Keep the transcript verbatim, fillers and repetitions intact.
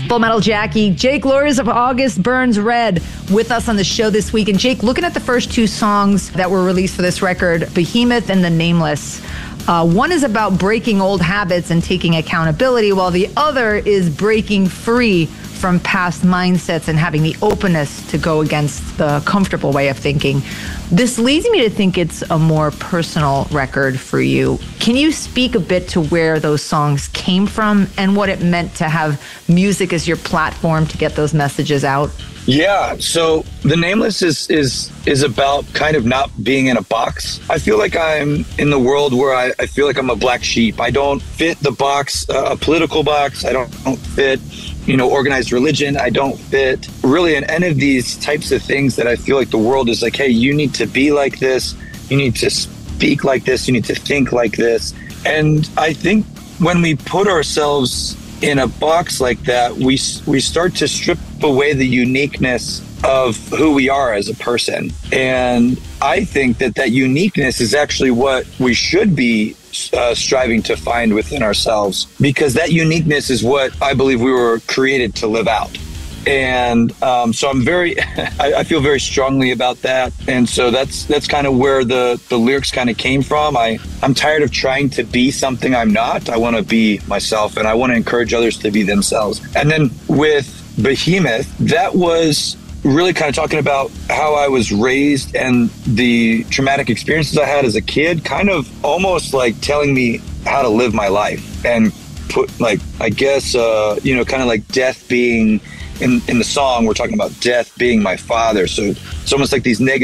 Full Metal Jackie, Jake Luhrs of August Burns Red with us on the show this week. And Jake, looking at the first two songs that were released for this record, Behemoth and The Nameless, uh, one is about breaking old habits and taking accountability, while the other is breaking free from past mindsets and having the openness to go against the comfortable way of thinking. This leads me to think it's a more personal record for you. Can you speak a bit to where those songs came from and what it meant to have music as your platform to get those messages out? Yeah, so The Nameless is is is about kind of not being in a box. I feel like I'm in the world where I, I feel like I'm a black sheep. I don't fit the box, uh, a political box. I don't, don't fit, you know, organized religion. I don't fit really in any of these types of things that I feel like the world is like, hey, you need to be like this. You need to speak like this. You need to think like this. And I think when we put ourselves in a box like that, we we start to strip away the uniqueness of who we are as a person. And I think that that uniqueness is actually what we should be uh, striving to find within ourselves, because that uniqueness is what I believe we were created to live out. And um, so I'm very, I, I feel very strongly about that. And so that's that's kind of where the, the lyrics kind of came from. I, I'm tired of trying to be something I'm not. I want to be myself, and I want to encourage others to be themselves. And then with Behemoth, that was really kind of talking about how I was raised and the traumatic experiences I had as a kid, kind of almost like telling me how to live my life, and put like, I guess, uh, you know, kind of like death being, in, in the song, we're talking about death being my father. So it's almost like these negative